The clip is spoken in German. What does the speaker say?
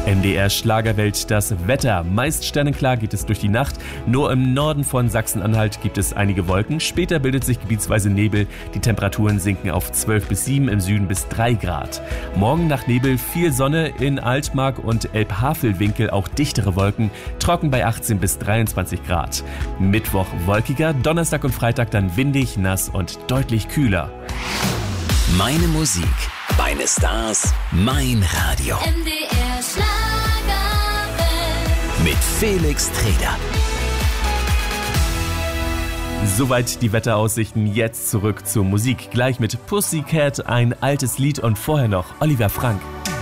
MDR Schlagerwelt, das Wetter. Meist sternenklar geht es durch die Nacht. Nur im Norden von Sachsen-Anhalt gibt es einige Wolken. Später bildet sich gebietsweise Nebel. Die Temperaturen sinken auf 12 bis 7, im Süden bis 3 Grad. Morgen nach Nebel viel Sonne, in Altmark und Elbhavelwinkel auch dichtere Wolken. Trocken bei 18 bis 23 Grad. Mittwoch wolkiger, Donnerstag und Freitag dann windig, nass und deutlich kühler. Meine Musik, meine Stars, mein Radio. MDR Schlagerwelt. Mit Felix Treder. Soweit die Wetteraussichten, jetzt zurück zur Musik. Gleich mit Pussycat, ein altes Lied und vorher noch Oliver Frank.